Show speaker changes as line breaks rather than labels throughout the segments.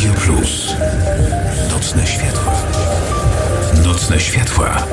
Radio Plus. Nocne światła. Nocne światła.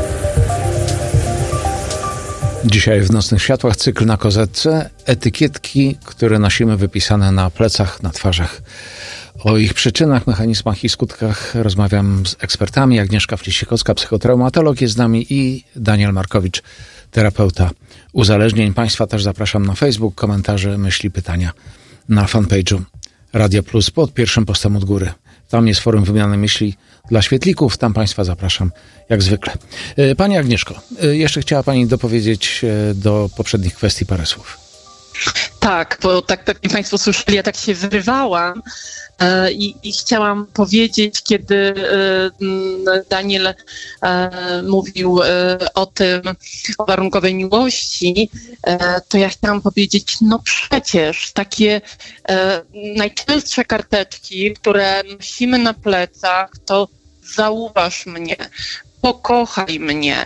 Dzisiaj w Nocnych Światłach cykl na kozetce. Etykietki, które nosimy wypisane na plecach, na twarzach. O ich przyczynach, mechanizmach i skutkach rozmawiam z ekspertami. Agnieszka Flisikowska, psychotraumatolog jest z nami i Daniel Markowicz, terapeuta uzależnień. Państwa też zapraszam na Facebook, komentarze, myśli, pytania na fanpage'u Radio Plus pod pierwszym postem od góry. Tam jest forum wymiany myśli dla świetlików. Tam Państwa zapraszam jak zwykle. Pani Agnieszko, jeszcze chciała Pani dopowiedzieć do poprzednich kwestii parę słów.
Tak, bo tak pewnie Państwo słyszeli, ja tak się wyrywałam i chciałam powiedzieć, kiedy Daniel mówił o tym, o warunkowej miłości, to ja chciałam powiedzieć, no przecież takie najczęstsze karteczki, które nosimy na plecach, to zauważ mnie, pokochaj mnie,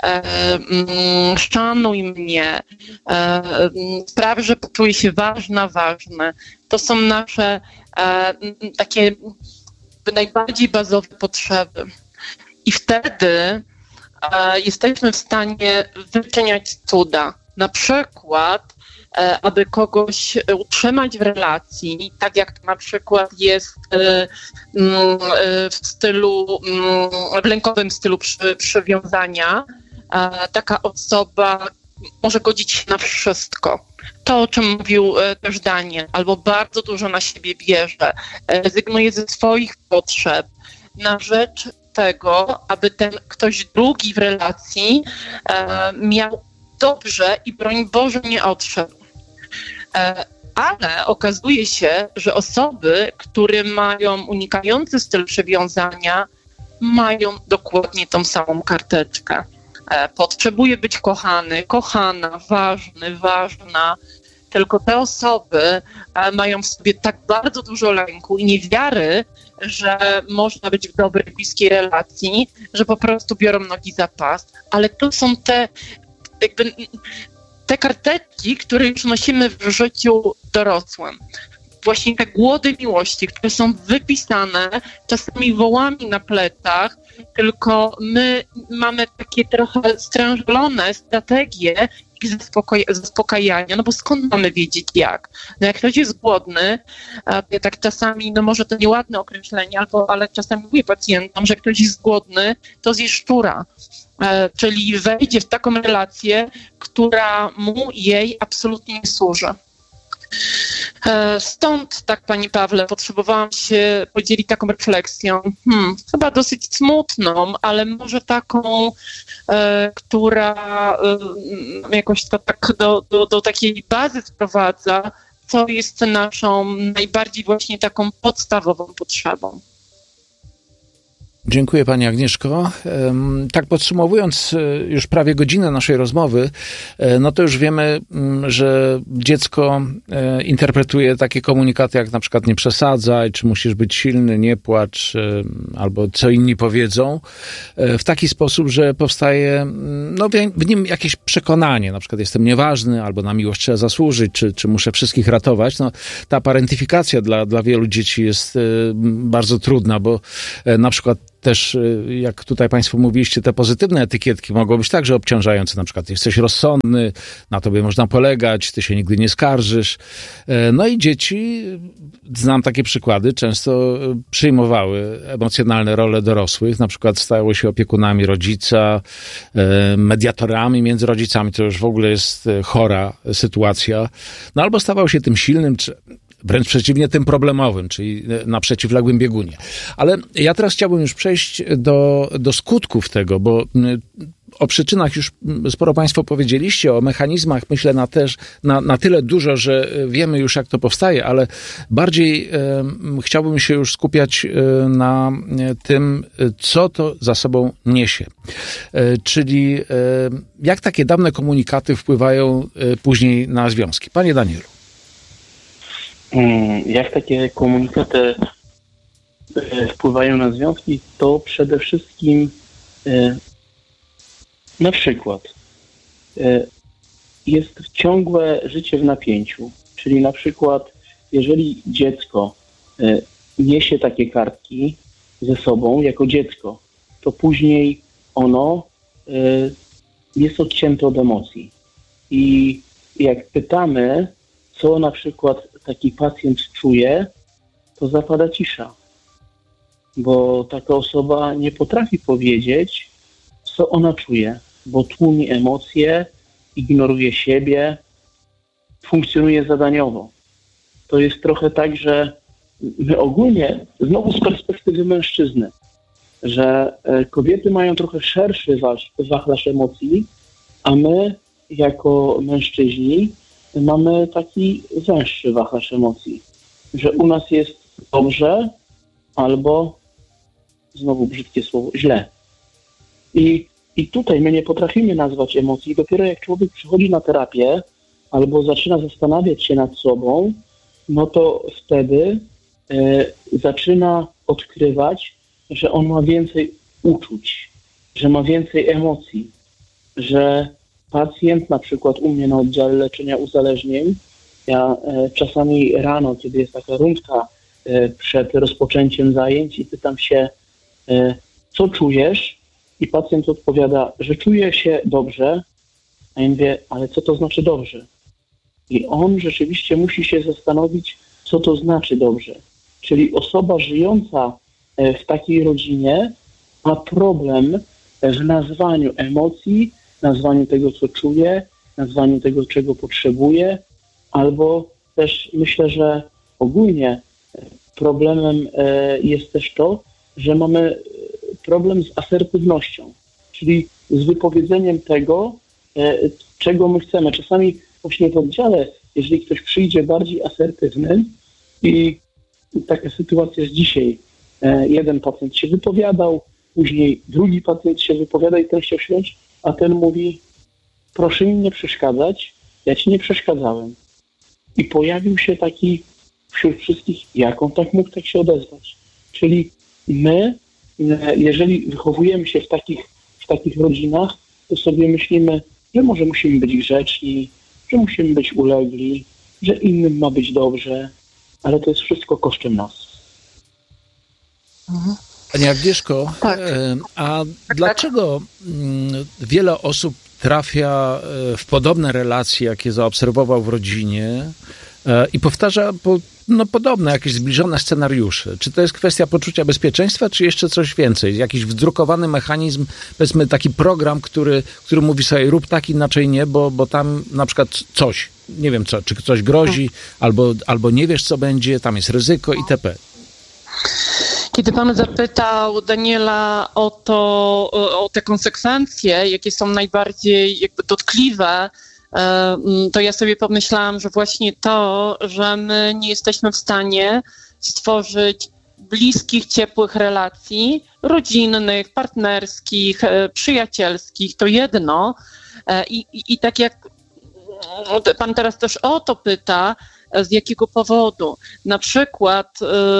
szanuj mnie, spraw, że poczuję się ważny. To są nasze takie najbardziej bazowe potrzeby. I wtedy jesteśmy w stanie wyczyniać cuda. Na przykład, aby kogoś utrzymać w relacji, tak jak to na przykład jest w stylu, w lękowym stylu przywiązania, taka osoba może godzić się na wszystko. To, o czym mówił też Daniel, albo bardzo dużo na siebie bierze, rezygnuje ze swoich potrzeb na rzecz tego, aby ten ktoś drugi w relacji miał dobrze i broń Boże nie odszedł. Ale okazuje się, że osoby, które mają unikający styl przywiązania, mają dokładnie tą samą karteczkę. Potrzebuje być kochany, kochana, ważna. Tylko te osoby mają w sobie tak bardzo dużo lęku i niewiary, że można być w dobrej, bliskiej relacji, że po prostu biorą nogi za pas. Ale to są te karteczki, które już nosimy w życiu dorosłym. Właśnie te głody miłości, które są wypisane czasami wołami na plecach, tylko my mamy takie trochę strężone strategie ich zaspokajania, no bo skąd mamy wiedzieć jak? No jak ktoś jest głodny, ja tak czasami, no może to nieładne określenie, ale czasami mówię pacjentom, że ktoś jest głodny, to zje szczura. Czyli wejdzie w taką relację, która mu jej absolutnie nie służy. Stąd, tak Pani Pawle, potrzebowałam się podzielić taką refleksją, chyba dosyć smutną, ale może taką, która jakoś to tak do takiej bazy sprowadza, co jest naszą najbardziej właśnie taką podstawową potrzebą.
Dziękuję Pani Agnieszko. Tak podsumowując już prawie godzinę naszej rozmowy, no to już wiemy, że dziecko interpretuje takie komunikaty jak na przykład nie przesadzaj, czy musisz być silny, nie płacz, albo co inni powiedzą, w taki sposób, że powstaje w nim jakieś przekonanie, na przykład jestem nieważny, albo na miłość trzeba zasłużyć, czy muszę wszystkich ratować. No, ta parentyfikacja dla wielu dzieci jest bardzo trudna, bo na przykład też, jak tutaj Państwo mówiliście, te pozytywne etykietki mogą być także obciążające. Na przykład jesteś rozsądny, na tobie można polegać, ty się nigdy nie skarżysz. No i dzieci, znam takie przykłady, często przyjmowały emocjonalne role dorosłych, na przykład stały się opiekunami rodzica, mediatorami między rodzicami, to już w ogóle jest chora sytuacja. No albo stawał się tym silnym, czy wręcz przeciwnie, tym problemowym, czyli na przeciwległym biegunie. Ale ja teraz chciałbym już przejść do skutków tego, bo o przyczynach już sporo Państwo powiedzieliście, o mechanizmach myślę na tyle dużo, że wiemy już jak to powstaje, ale bardziej chciałbym się już skupiać na tym, co to za sobą niesie. Czyli jak takie dawne komunikaty wpływają później na związki. Panie Danielu.
Jak takie komunikaty wpływają na związki, to przede wszystkim na przykład jest ciągłe życie w napięciu, czyli na przykład jeżeli dziecko niesie takie kartki ze sobą jako dziecko, to później ono jest odcięte od emocji. I jak pytamy, co na przykład taki pacjent czuje, to zapada cisza. Bo taka osoba nie potrafi powiedzieć, co ona czuje, bo tłumi emocje, ignoruje siebie, funkcjonuje zadaniowo. To jest trochę tak, że my ogólnie, znowu z perspektywy mężczyzny, że kobiety mają trochę szerszy wachlarz emocji, a my jako mężczyźni mamy taki węższy wachlarz emocji, że u nas jest dobrze albo, znowu brzydkie słowo, źle. I tutaj my nie potrafimy nazwać emocji. Dopiero jak człowiek przychodzi na terapię albo zaczyna zastanawiać się nad sobą, no to wtedy zaczyna odkrywać, że on ma więcej uczuć, że ma więcej emocji, że pacjent, na przykład u mnie na oddziale leczenia uzależnień, ja czasami rano, kiedy jest taka rundka przed rozpoczęciem zajęć i pytam się, co czujesz? I pacjent odpowiada, że czuje się dobrze, a ja mówię, ale co to znaczy dobrze? I on rzeczywiście musi się zastanowić, co to znaczy dobrze. Czyli osoba żyjąca w takiej rodzinie ma problem w nazwaniu emocji, nazwaniu tego, co czuje, nazwaniu tego, czego potrzebuje, albo też myślę, że ogólnie problemem jest też to, że mamy problem z asertywnością, czyli z wypowiedzeniem tego, czego my chcemy. Czasami właśnie w oddziale, jeżeli ktoś przyjdzie bardziej asertywny i taka sytuacja jest dzisiaj, jeden pacjent się wypowiadał, później drugi pacjent się wypowiada i ten chciał wsiąść, a ten mówi, proszę mi nie przeszkadzać, ja ci nie przeszkadzałem. I pojawił się taki wśród wszystkich, jak on tak mógł tak się odezwać. Czyli my, jeżeli wychowujemy się w takich rodzinach, to sobie myślimy, że może musimy być grzeczni, że musimy być ulegli, że innym ma być dobrze, ale to jest wszystko kosztem nas.
Pani Agnieszko,
Tak.
A dlaczego wiele osób trafia w podobne relacje, jakie zaobserwował w rodzinie i powtarza podobne, jakieś zbliżone scenariusze? Czy to jest kwestia poczucia bezpieczeństwa, czy jeszcze coś więcej? Jakiś wdrukowany mechanizm, powiedzmy taki program, który mówi sobie rób tak, inaczej nie, bo tam na przykład coś, nie wiem co, czy coś grozi, albo nie wiesz co będzie, tam jest ryzyko itp.
Kiedy pan zapytał Daniela o te konsekwencje, jakie są najbardziej jakby dotkliwe, to ja sobie pomyślałam, że właśnie to, że my nie jesteśmy w stanie stworzyć bliskich, ciepłych relacji, rodzinnych, partnerskich, przyjacielskich, to jedno. I tak jak pan teraz też o to pyta, z jakiego powodu? Na przykład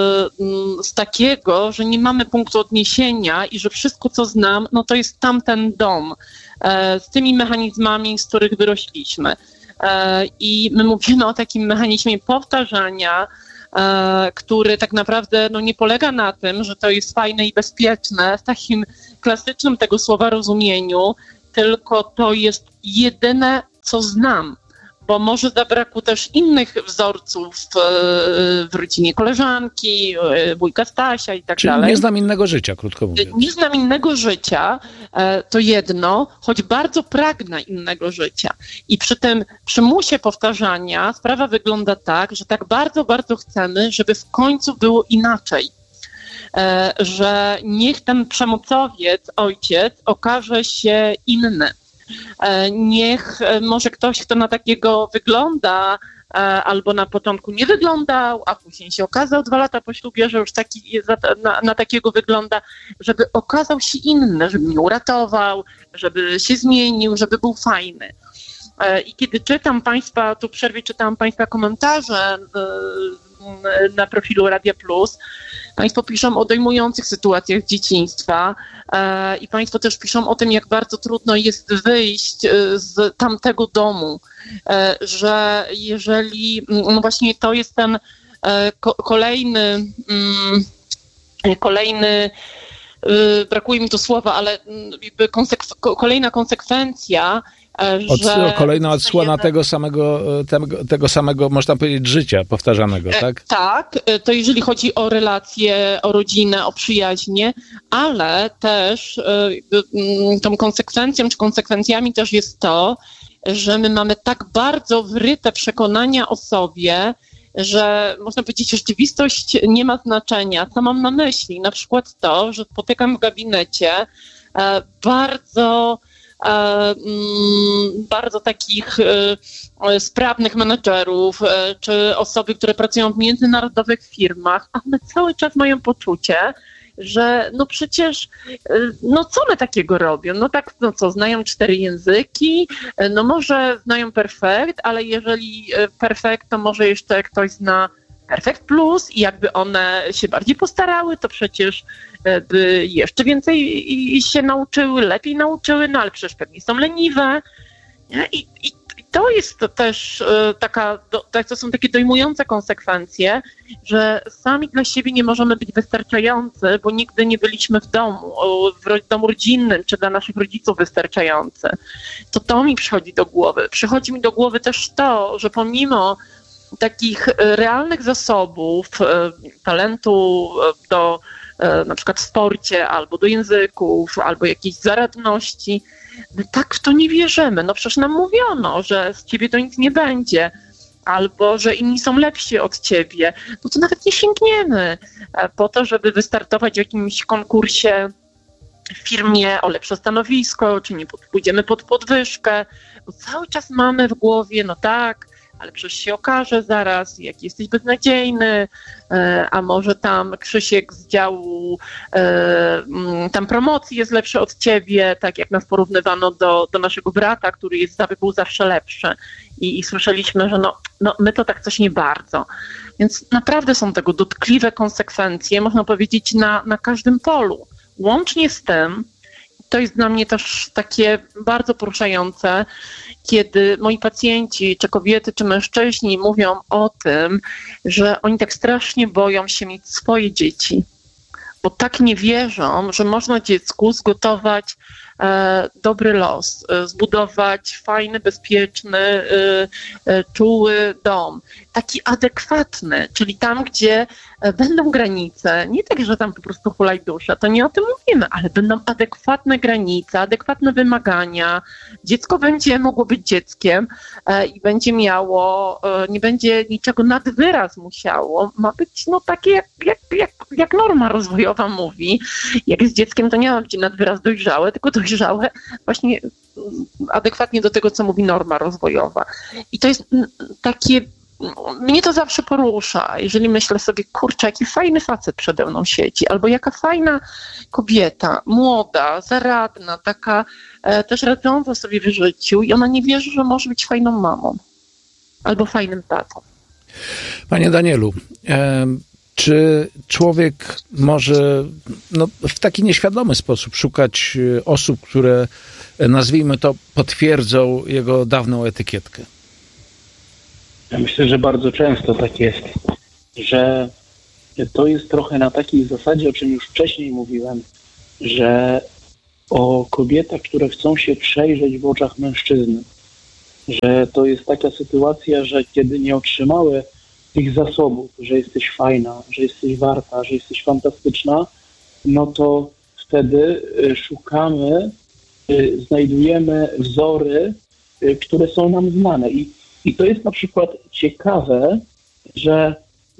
z takiego, że nie mamy punktu odniesienia i że wszystko, co znam, no to jest tamten dom z tymi mechanizmami, z których wyrośliśmy. I my mówimy o takim mechanizmie powtarzania, który tak naprawdę nie polega na tym, że to jest fajne i bezpieczne w takim klasycznym tego słowa rozumieniu, tylko to jest jedyne, co znam. Bo może zabrakło też innych wzorców w rodzinie koleżanki, wujka Stasia i tak
Czyli
dalej.
Nie znam innego życia, krótko mówiąc.
Nie znam innego życia, to jedno, choć bardzo pragnę innego życia. I przy tym przymusie powtarzania sprawa wygląda tak, że tak bardzo, bardzo chcemy, żeby w końcu było inaczej. Że niech ten przemocowiec, ojciec, okaże się inny. Niech może ktoś, kto na takiego wygląda, albo na początku nie wyglądał, a później się okazał 2 lata po ślubie, że już na takiego wygląda, żeby okazał się inny, żeby mnie uratował, żeby się zmienił, żeby był fajny. I kiedy czytam Państwa, tu w przerwie czytałam Państwa komentarze na profilu Radia Plus, Państwo piszą o dojmujących sytuacjach dzieciństwa i Państwo też piszą o tym, jak bardzo trudno jest wyjść z tamtego domu, że jeżeli, właśnie to jest ten kolejny brakuje mi tu słowa, ale jakby kolejna konsekwencja,
kolejna odsłona tego samego, można powiedzieć, życia powtarzanego, tak?
Tak, to jeżeli chodzi o relacje, o rodzinę, o przyjaźnie, ale też tą konsekwencją, czy konsekwencjami też jest to, że my mamy tak bardzo wryte przekonania o sobie, że można powiedzieć, że rzeczywistość nie ma znaczenia. Co mam na myśli? Na przykład to, że spotykam w gabinecie bardzo takich sprawnych menedżerów, czy osoby, które pracują w międzynarodowych firmach, a one cały czas mają poczucie, że no przecież, no co one takiego robią? No tak, no co, znają 4 języki, no może znają perfekt, ale jeżeli perfekt, to może jeszcze ktoś zna Perfect Plus i jakby one się bardziej postarały, to przecież by jeszcze więcej się nauczyły, lepiej nauczyły, no ale przecież pewnie są leniwe. I to jest to też to są takie dojmujące konsekwencje, że sami dla siebie nie możemy być wystarczający, bo nigdy nie byliśmy w domu rodzinnym, czy dla naszych rodziców wystarczający. To mi przychodzi do głowy. Przychodzi mi do głowy też to, że pomimo takich realnych zasobów, talentu do na przykład w sporcie, albo do języków, albo jakiejś zaradności, my tak w to nie wierzymy. No przecież nam mówiono, że z ciebie to nic nie będzie, albo że inni są lepsi od ciebie. No to nawet nie sięgniemy po to, żeby wystartować w jakimś konkursie w firmie o lepsze stanowisko, czy nie pójdziemy pod podwyżkę, bo cały czas mamy w głowie, no tak, ale przecież się okaże zaraz, jak jesteś beznadziejny, a może tam Krzysiek z działu tam promocji jest lepszy od ciebie, tak jak nas porównywano do naszego brata, który był zawsze lepszy. I słyszeliśmy, że no my to tak coś nie bardzo. Więc naprawdę są tego dotkliwe konsekwencje, można powiedzieć, na każdym polu. Łącznie z tym, to jest dla mnie też takie bardzo poruszające, kiedy moi pacjenci, czy kobiety, czy mężczyźni mówią o tym, że oni tak strasznie boją się mieć swoje dzieci, bo tak nie wierzą, że można dziecku zgotować dobry los, zbudować fajny, bezpieczny, czuły dom, taki adekwatny, czyli tam, gdzie będą granice, nie tak, że tam po prostu hulaj dusza, to nie o tym mówimy, ale będą adekwatne granice, adekwatne wymagania, dziecko będzie mogło być dzieckiem i będzie miało, nie będzie niczego nad wyraz musiało, ma być no takie jak norma rozwojowa mówi, jak z dzieckiem to nie ma być nad wyraz dojrzałe, tylko dojrzałe właśnie adekwatnie do tego, co mówi norma rozwojowa. I to jest takie, mnie to zawsze porusza, jeżeli myślę sobie, kurczę, jaki fajny facet przede mną siedzi, albo jaka fajna kobieta, młoda, zaradna, taka też radząca sobie w życiu i ona nie wierzy, że może być fajną mamą albo fajnym tatą.
Panie Danielu, czy człowiek może w taki nieświadomy sposób szukać osób, które, nazwijmy to, potwierdzą jego dawną etykietkę?
Ja myślę, że bardzo często tak jest, że to jest trochę na takiej zasadzie, o czym już wcześniej mówiłem, że o kobietach, które chcą się przejrzeć w oczach mężczyzny, że to jest taka sytuacja, że kiedy nie otrzymały tych zasobów, że jesteś fajna, że jesteś warta, że jesteś fantastyczna, no to wtedy szukamy, znajdujemy wzory, które są nam znane. I to jest na przykład ciekawe, że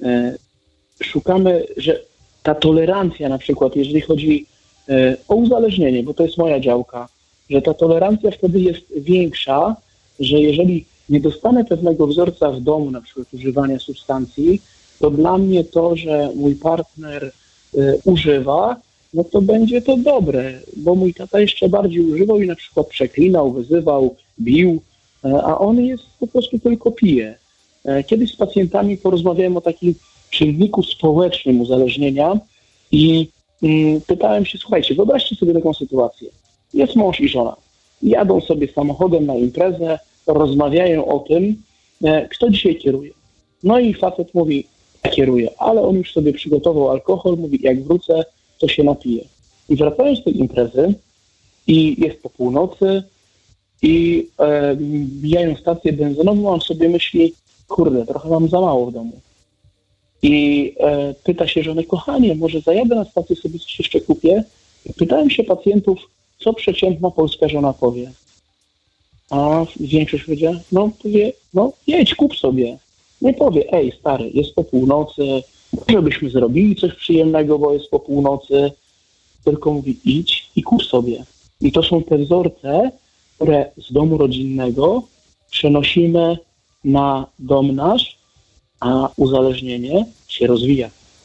szukamy, że ta tolerancja na przykład, jeżeli chodzi o uzależnienie, bo to jest moja działka, że ta tolerancja wtedy jest większa, że jeżeli nie dostanę pewnego wzorca w domu, na przykład używania substancji, to dla mnie to, że mój partner używa, no to będzie to dobre, bo mój tata jeszcze bardziej używał i na przykład przeklinał, wyzywał, bił, a on jest po prostu tylko pije. Kiedyś z pacjentami porozmawiałem o takim czynniku społecznym uzależnienia i pytałem się, słuchajcie, wyobraźcie sobie taką sytuację. Jest mąż i żona. Jadą sobie samochodem na imprezę, rozmawiają o tym, kto dzisiaj kieruje. No i facet mówi, kieruje, ale on już sobie przygotował alkohol, mówi, jak wrócę, to się napiję. I wracając z tej imprezy i jest po północy i mijają stację benzynową, on sobie myśli, kurde, trochę mam za mało w domu. I pyta się żonę, kochanie, może zajadę na stację, sobie coś jeszcze kupię? I pytałem się pacjentów, co przeciętna polska żona powie. A większość powie, jedź, kup sobie. Nie powie, ej stary, jest po północy, może byśmy zrobili coś przyjemnego, bo jest po północy. Tylko mówi, idź i kup sobie. I to są te wzorce, które z domu rodzinnego przenosimy na dom nasz, a uzależnienie się rozwija.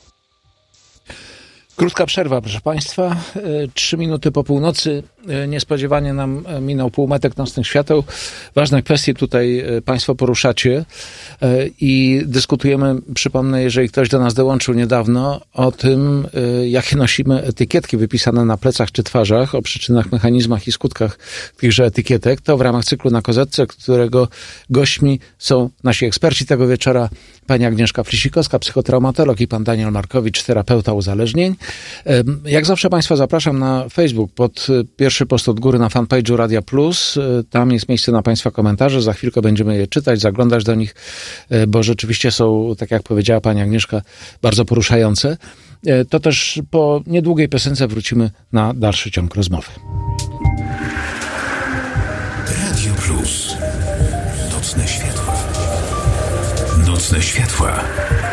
Krótka przerwa, proszę Państwa. 3 minuty po północy. Niespodziewanie nam minął półmetek nocnych świateł. Ważne kwestie tutaj Państwo poruszacie i dyskutujemy, przypomnę, jeżeli ktoś do nas dołączył niedawno, o tym, jakie nosimy etykietki wypisane na plecach czy twarzach, o przyczynach, mechanizmach i skutkach tychże etykietek. To w ramach cyklu Na Kozetce, którego gośćmi są nasi eksperci tego wieczora, pani Agnieszka Flisikowska, psychotraumatolog, i pan Daniel Markowicz, terapeuta uzależnień. Jak zawsze Państwa zapraszam na Facebook pod pierwszy post od góry na fanpage'u Radia Plus. Tam jest miejsce na Państwa komentarze. Za chwilkę będziemy je czytać, zaglądać do nich, bo rzeczywiście są, tak jak powiedziała pani Agnieszka, bardzo poruszające. To też po niedługiej piosence wrócimy na dalszy ciąg rozmowy.
Radio Plus. Nocne światła. Nocne światła.